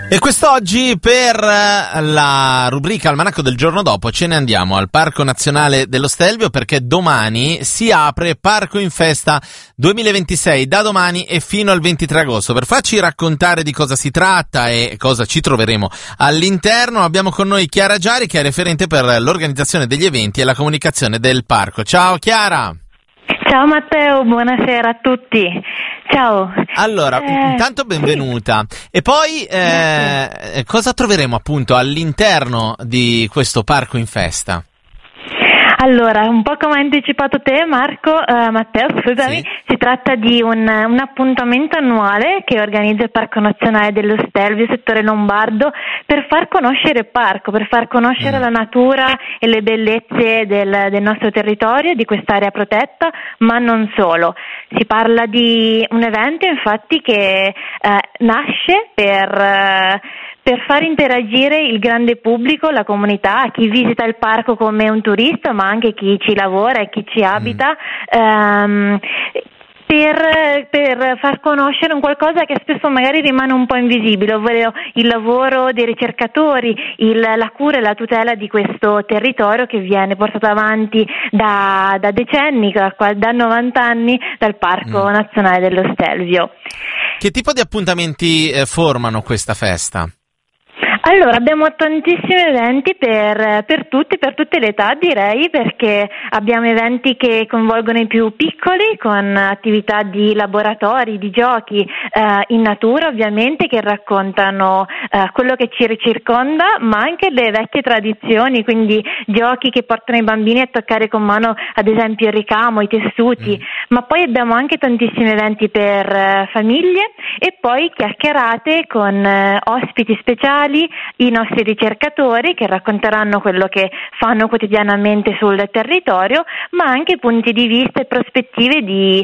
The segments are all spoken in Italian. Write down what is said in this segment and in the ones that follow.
E quest'oggi per la rubrica Almanacco del giorno dopo ce ne andiamo al Parco Nazionale dello Stelvio, perché domani si apre Parco in Festa 2026, da domani e fino al 23 agosto. Per farci raccontare di cosa si tratta e cosa ci troveremo all'interno abbiamo con noi Chiara Giari, che è referente per l'organizzazione degli eventi e la comunicazione del parco. Ciao Chiara! Ciao Matteo, buonasera a tutti. Ciao. Allora, intanto benvenuta. Sì. E poi cosa troveremo appunto all'interno di questo Parco in Festa? Allora, un po' come hai anticipato te, Matteo, scusami, sì. Si tratta di un appuntamento annuale che organizza il Parco Nazionale dello Stelvio, settore lombardo, per far conoscere il parco, per far conoscere la natura e le bellezze del nostro territorio, di quest'area protetta, ma non solo. Si parla di un evento, infatti, che nasce per far interagire il grande pubblico, la comunità, chi visita il parco come un turista, ma anche chi ci lavora e chi ci abita, per far conoscere un qualcosa che spesso magari rimane un po' invisibile, ovvero il lavoro dei ricercatori, la cura e la tutela di questo territorio che viene portato avanti da decenni, da 90 anni, dal Parco Nazionale dello Stelvio. Che tipo di appuntamenti formano questa festa? Allora, abbiamo tantissimi eventi per tutte le età, direi, perché abbiamo eventi che coinvolgono i più piccoli con attività di laboratori, di giochi in natura, ovviamente, che raccontano quello che ci circonda, ma anche le vecchie tradizioni, quindi giochi che portano i bambini a toccare con mano, ad esempio, il ricamo, i tessuti, ma poi abbiamo anche tantissimi eventi per famiglie e poi chiacchierate con ospiti speciali, i nostri ricercatori che racconteranno quello che fanno quotidianamente sul territorio, ma anche punti di vista e prospettive di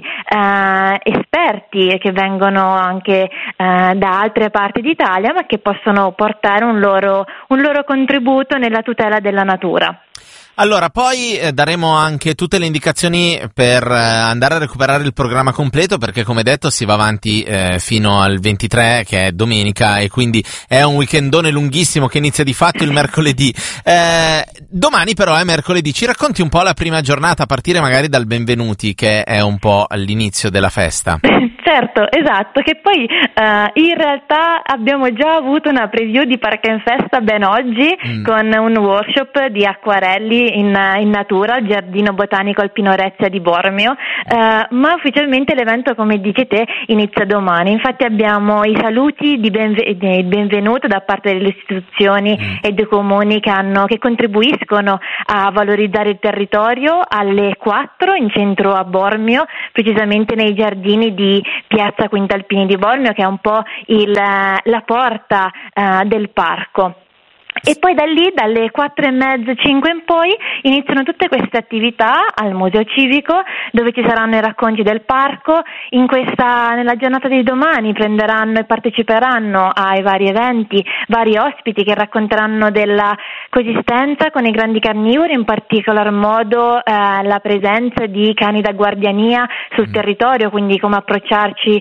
esperti che vengono anche da altre parti d'Italia, ma che possono portare un loro contributo nella tutela della natura. Allora, poi daremo anche tutte le indicazioni per andare a recuperare il programma completo, perché come detto si va avanti fino al 23, che è domenica, e quindi è un weekendone lunghissimo che inizia di fatto il mercoledì. Domani però è mercoledì. Ci racconti un po' la prima giornata, a partire magari dal benvenuti, che è un po' all'inizio della festa. Certo, esatto, che poi in realtà abbiamo già avuto una preview di Parco in Festa ben oggi con un workshop di acquarelli in natura al Giardino Botanico Alpino Rezia di Bormio, ma ufficialmente l'evento, come dici te, inizia domani. Infatti abbiamo i saluti di benvenuto da parte delle istituzioni e dei comuni che contribuiscono a valorizzare il territorio alle 4 in centro a Bormio, precisamente nei giardini di Piazza Quintalpini di Bormio, che è un po' la porta del parco. E poi da lì, dalle 4:30, 5 in poi, iniziano tutte queste attività al Museo Civico, dove ci saranno i racconti del parco. Nella giornata di domani prenderanno e parteciperanno ai vari eventi vari ospiti che racconteranno della coesistenza con i grandi carnivori, in particolar modo la presenza di cani da guardiania sul territorio, quindi come approcciarsi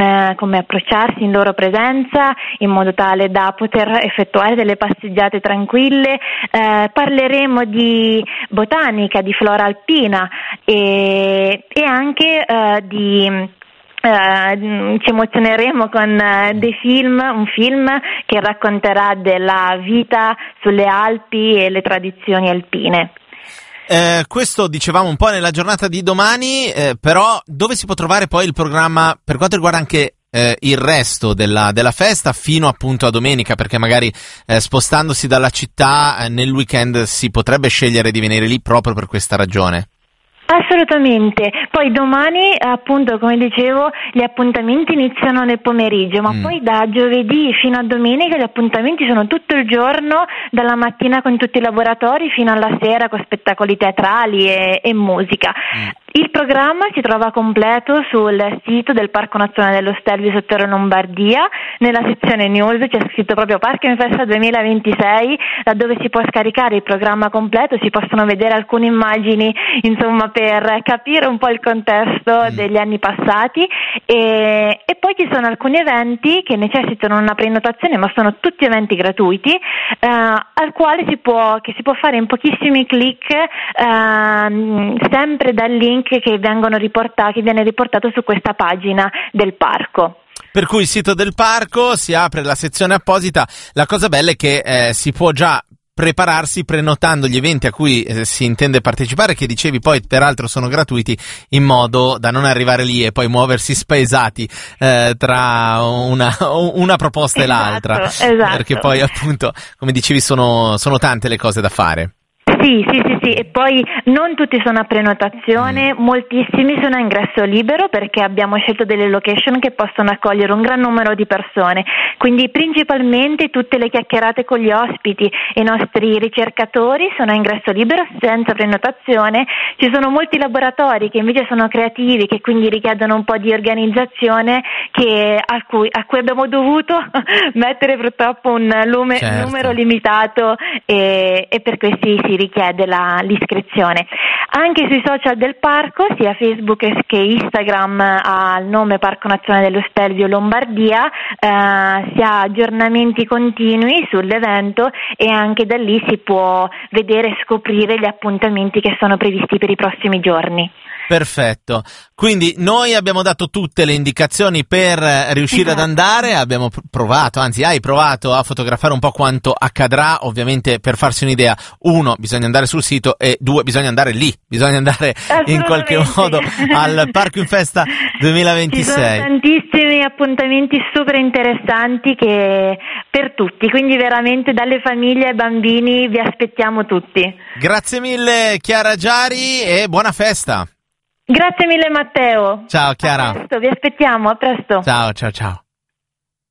in loro presenza, in modo tale da poter effettuare delle passeggiate tranquille. Parleremo di botanica, di flora alpina e anche ci emozioneremo con un film che racconterà della vita sulle Alpi e le tradizioni alpine. Questo dicevamo un po' nella giornata di domani, però dove si può trovare poi il programma per quanto riguarda anche il resto della festa fino appunto a domenica, perché magari spostandosi dalla città nel weekend si potrebbe scegliere di venire lì proprio per questa ragione? Assolutamente, poi domani appunto, come dicevo, gli appuntamenti iniziano nel pomeriggio, ma poi da giovedì fino a domenica gli appuntamenti sono tutto il giorno, dalla mattina con tutti i laboratori fino alla sera con spettacoli teatrali e musica. Il programma si trova completo sul sito del Parco Nazionale dello Stelvio, settore Lombardia, nella sezione news c'è scritto proprio Parco Infesta 2026, da dove si può scaricare il programma completo, si possono vedere alcune immagini, insomma, per capire un po' il contesto degli anni passati, e poi ci sono alcuni eventi che necessitano una prenotazione, ma sono tutti eventi gratuiti, al quale si può fare in pochissimi click, sempre dal link che viene riportato su questa pagina del parco. Per cui il sito del parco, si apre la sezione apposita. La cosa bella è che si può già prepararsi prenotando gli eventi a cui si intende partecipare, che dicevi poi peraltro sono gratuiti, in modo da non arrivare lì e poi muoversi spaesati tra una proposta e l'altra. Esatto. Perché poi appunto, come dicevi, sono tante le cose da fare. Sì, e poi non tutti sono a prenotazione, moltissimi sono a ingresso libero, perché abbiamo scelto delle location che possono accogliere un gran numero di persone, quindi principalmente tutte le chiacchierate con gli ospiti e i nostri ricercatori sono a ingresso libero senza prenotazione. Ci sono molti laboratori che invece sono creativi, che quindi richiedono un po' di organizzazione, a cui abbiamo dovuto mettere purtroppo un numero limitato, e per questi si richiede l'iscrizione. Anche sui social del parco, sia Facebook che Instagram, ha il nome Parco Nazionale dello Stelvio Lombardia, si ha aggiornamenti continui sull'evento, e anche da lì si può vedere e scoprire gli appuntamenti che sono previsti per i prossimi giorni. Perfetto, quindi noi abbiamo dato tutte le indicazioni per riuscire ad andare, abbiamo provato, anzi hai provato a fotografare un po' quanto accadrà. Ovviamente, per farsi un'idea, 1, bisogna andare sul sito, e 2, bisogna andare lì, bisogna andare in qualche modo al Parco Infesta 2026. Ci sono tantissimi appuntamenti super interessanti per tutti, quindi veramente dalle famiglie ai bambini vi aspettiamo tutti. Grazie mille Chiara Giari e buona festa. Grazie mille Matteo. Ciao Chiara. A presto, vi aspettiamo, a presto. Ciao.